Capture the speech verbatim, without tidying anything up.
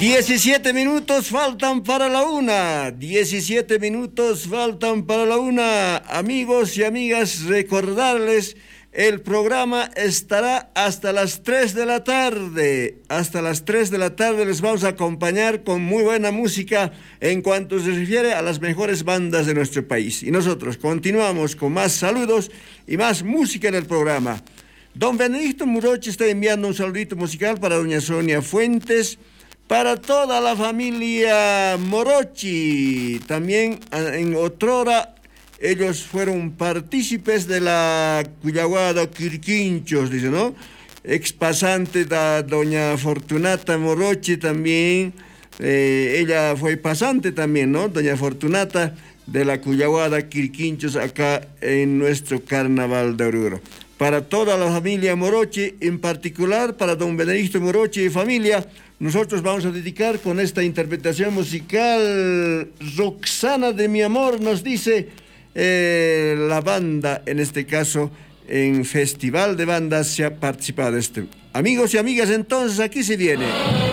diecisiete minutos faltan para la una. diecisiete minutos faltan para la una. Amigos y amigas, recordarles, el programa estará hasta las tres de la tarde. Hasta las tres de la tarde les vamos a acompañar con muy buena música en cuanto se refiere a las mejores bandas de nuestro país. Y nosotros continuamos con más saludos y más música en el programa. Don Benedicto Morochi está enviando un saludito musical para doña Sonia Fuentes, para toda la familia Morochi. También en otrora ellos fueron partícipes de la Cuyaguada Quirquinchos, dice, ¿no? Expasante de doña Fortunata Morochi también, eh, ella fue pasante también, ¿no? Doña Fortunata de la Cuyaguada Quirquinchos acá en nuestro Carnaval de Oruro. Para toda la familia Morochi, en particular para don Benedicto Morochi y familia, nosotros vamos a dedicar con esta interpretación musical. Roxana de mi amor, nos dice eh, la banda, en este caso, en Festival de Bandas se ha participado. Este. Amigos y amigas, entonces aquí se viene.